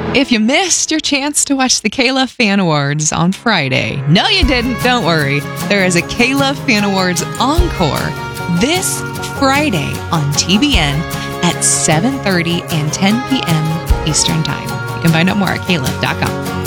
If you missed your chance to watch the K-Love Fan Awards on Friday, no you didn't, don't worry. There is a K-Love Fan Awards Encore this Friday on TBN at 7:30 and 10 p.m. Eastern Time. You can find out more at klove.com.